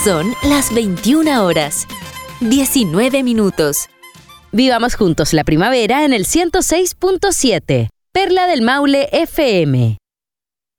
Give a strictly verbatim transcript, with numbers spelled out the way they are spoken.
Son las veintiuna horas, diecinueve minutos. Vivamos juntos la primavera en el ciento seis punto siete. Perla del Maule F M.